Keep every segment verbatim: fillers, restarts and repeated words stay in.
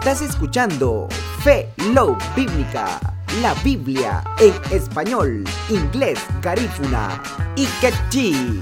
Estás escuchando Fe Love Bíblica, la Biblia en español, inglés, garífuna y quechí.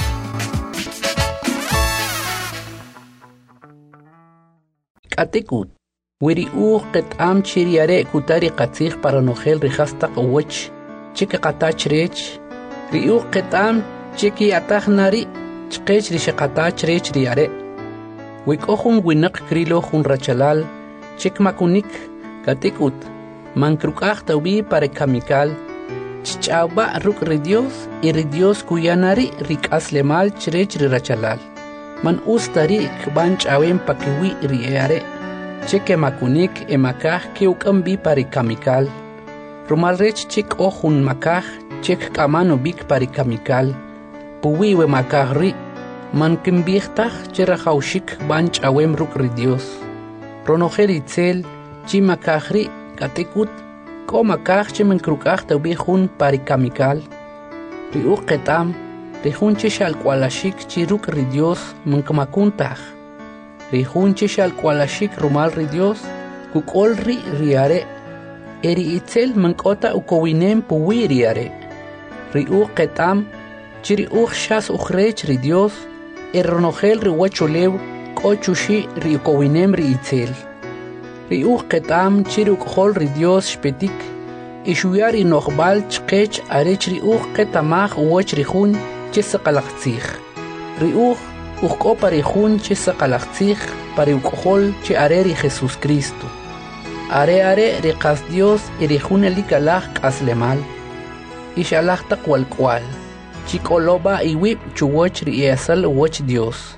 Katikut, wiri u qetam chiriare kutari qatzig para nogel rihasta qawch, chike qatach rech, ri u qetam chiki atag nari, chqech rishaqatach rech riare. Wik ohun winak krilo hun rachalal, chik makunik, katikut, mankrukach taubi para kamikal, chichauba ruk ridios, y ridios kuyanari rik aslemal chrech rirachalal. Man ustari kbanch awem pakiwi riare, cheke makunik e makaj ke ukambi para kamikal. Rumal rech chik ohun makaj, chek kamano bik para kamikal, puwiwe makaj ri, man kimbichtach cherahaushik banch awem ruk ridios. Ronogel itzel, chi makajri, katikut, ko makaj che menkrukach taubi hun para kamikal. Riu ketam, rihun chishal kwalashik chiruk ridios mankamakuntach. Rihun chishal kwalashik rumal ridios, kukol ri riare. Eri itzel mankota ukowinem puwi riare. Riu ketam, chiri uch shas uchrech ridios, erronogel riwachulew, ko chushi ri ukowinem ri itzel. Riu ketam chiri ukhol ridios shpetik, ishuyari nochbal chkech arech riu ketamach uwach rihun, Chesaqalaqtzij. Riuj uqo parejun chesaqalaqtzij para uqol che areri Jesús Cristo. Are are riqas Dios y rejun elikalaj aslemal. Ishalaj takwal kwal. Chikoloba y wip chuwach riesal wach Dios.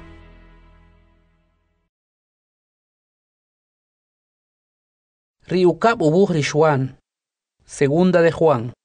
Riukab ubuj rishwan. Segunda de Juan.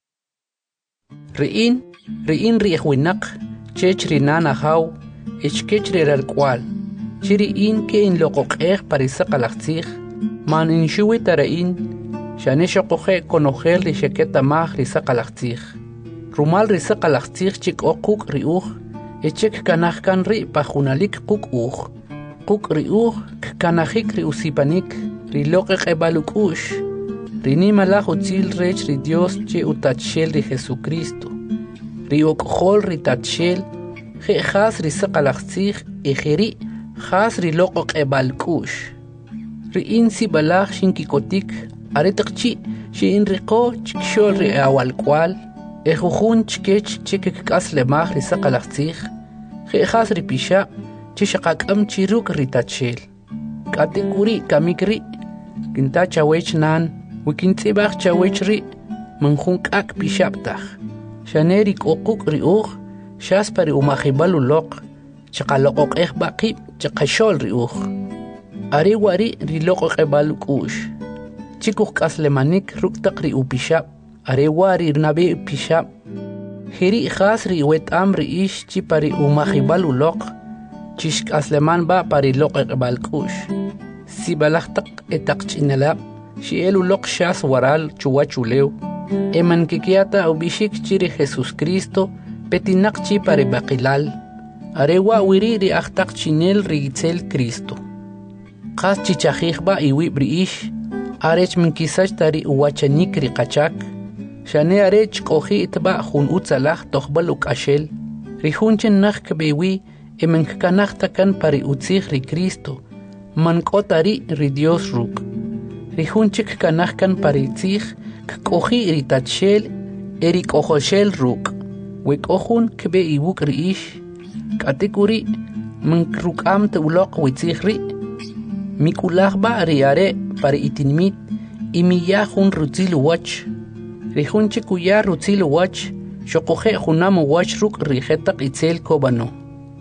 Riin Riin rihuinak, chech rinana hau, echkech riralqual, chiri in ke in loqoqej parisaqalaqtzij, man in shuwi tarain, shaneshoqoje konogel risheketa maj risaqalaqtzij. Rumal risaqalaqtzij chik oquk riuj, echek kanajkan ri pajunalik quk uj, quk riuj kanajik riusipanik, riloqeq ebalukush, rinimalaj utzil rech ri Dios che utachel ri Jesucristo. Riok hol ritachel, he has risaqalaqtzij, ejeri, has riloqoq ebalkush. Riin si balaj shinkikotik, aretaqchi, shin riqo chikshol ri awalkwal, ejujun chkech chekek kaslemaj risaqalaqtzij, he has ripisha, chishaqakam chiruk ritachel. Katikuri kamikri, kinta chawech nan, wikintzibaj chawech ri, manjunk ak pishaptaj. Shaneri kokuk riuj, shaspari umahibalu loq, chaqaloqoq ehbaqib, chaqashol riuj. Ari wari riloqoq ebalukush. Chikuk kaslemanik ruktaq riupishab, ari wari nabi pishab. Hiri khas riwet am riish chipari umahibalu loq, chishk asleman ba pari loqoq ebalkush. Si balaqtaq etaqchinalab, shielu loq shas waral chuwachulew. Eman kikiata ubishik chiri Jesús Cristo, petinakchi pare bakilal, arewa wiriri achtak chinel rigitzel Cristo. Qas chichajijba iwi briish, arech minkisach tari uwachanik riqachak, shane arech kohi itba jun utzalaj tohbaluk ashel, rihunchen nach kbewi, eman kanachtakan pari utzij ri Cristo, mankotari ri Dios ruk. Rihunchik kanachkan pari tzij, Kohi ritachel, erik ojoshel ruk, wek ohun kbe iwuk riish, katikuri, mankrukam te ulok witzihri, mikulahba riare pari itinmit, imiyahun rutzilu wach, rihun chikuya rutzilu wach, shokoje hunamu wach ruk rijetak itzel kobano.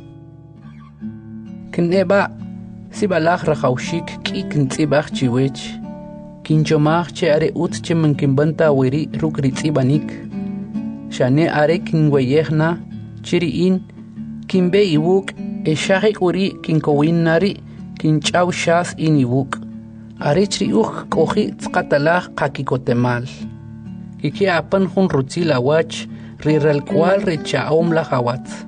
Kneba, sibalach rachaushik ki kintzibach chiwech, kinchomach che are ut che mankimbanta wiri ruk ritzibanik. Shane are kinweyehna, chiriin, kinbe iwuk, e shahik uri kinkowin nari, kinchaw shas in iwuk. Are chriuch kohi tzkatalach kakikotemal. Kiki apan hun rutzila wach, riralkwal richaom la hawatz.